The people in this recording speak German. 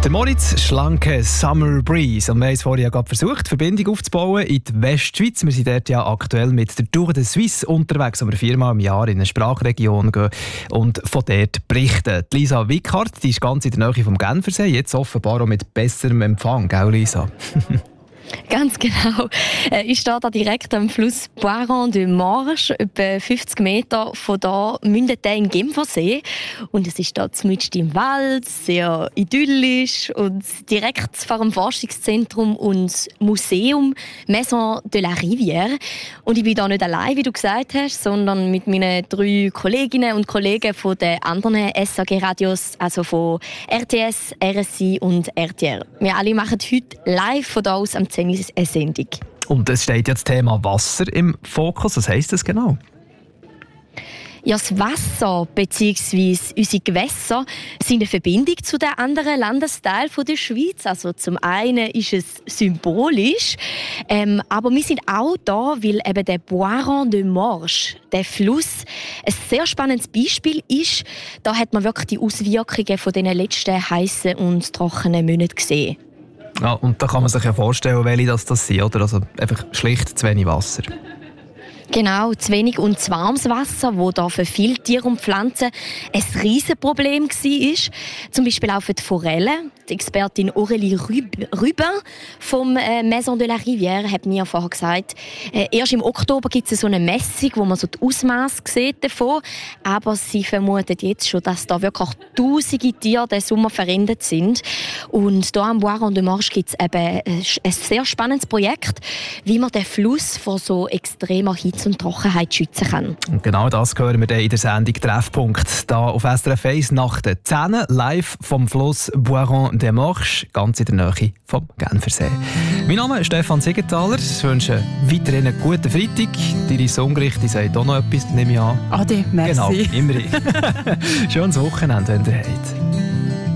Der Moritz, schlanke Summer Breeze. Und wir haben es vorher gerade versucht, die Verbindung aufzubauen in die Westschweiz. Wir sind dort ja aktuell mit der Tour de Suisse unterwegs, wo wir 4-mal im Jahr in eine Sprachregion gehen und von dort berichten. Die Lisa Wickhardt, die ist ganz in der Nähe vom Genfersee, jetzt offenbar auch mit besserem Empfang, gell Lisa? Ganz genau. Ich stehe da direkt am Fluss Boiron de Morges, etwa 50 Meter von da mündet der in den Genfersee. Und es ist da mitten im Wald, sehr idyllisch und direkt vor dem Forschungszentrum und Museum Maison de la Rivière. Und ich bin da nicht allein, wie du gesagt hast, sondern mit meinen 3 Kolleginnen und Kollegen von den anderen SAG-Radios, also von RTS, RSI und RTR. Wir alle machen heute live von da aus am 10 eine Sendung. Und es steht ja das Thema Wasser im Fokus. Was heisst das genau? Ja, das Wasser bzw. unsere Gewässer sind eine Verbindung zu den anderen Landesteilen der Schweiz. Also zum einen ist es symbolisch, aber wir sind auch da, weil eben der Boiron de Morges, der Fluss, ein sehr spannendes Beispiel ist. Da hat man wirklich die Auswirkungen von den letzten heißen und trockenen Monaten gesehen. Ja, und da kann man sich ja vorstellen, welche das sind, oder? Also einfach schlicht zu wenig Wasser. Genau, zu wenig und zu warmes Wasser, das da für viele Tiere und Pflanzen ein Riesenproblem war. Zum Beispiel auch für die Forellen. Die Expertin Aurélie Rubin vom Maison de la Rivière hat mir vorher gesagt, erst im Oktober gibt es so eine Messung, wo man so die Ausmaße sieht davon. Aber sie vermutet jetzt schon, dass da wirklich tausende Tiere diesen Sommer verendet sind. Und hier am Boiron de Morges gibt es eben ein sehr spannendes Projekt, wie man den Fluss vor so extremer Hitze und Trockenheit schützen kann. Und genau das hören wir dann in der Sendung Treffpunkt. Da auf SRF 1 nach den 10 live vom Fluss Boiron de Morges, ganz in der Nähe vom Genfersee. Mein Name ist Stefan Siegenthaler. Ich wünsche weiterhin einen guten Freitag. Deine Songrichtung sagt auch noch etwas, nehme ich an. Ade, merci. Genau, immerhin. Schönes Wochenende, wenn ihr habt.